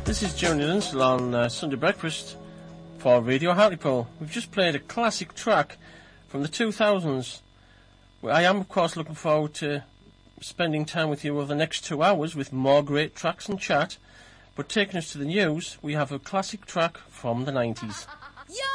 This is Jeremy Linsell on Sunday Breakfast for Radio Hartlepool. We've just played a classic track from the 2000s. I am, of course, looking forward to spending time with you over the next 2 hours with more great tracks and chat. But taking us to the news, we have a classic track from the 90s.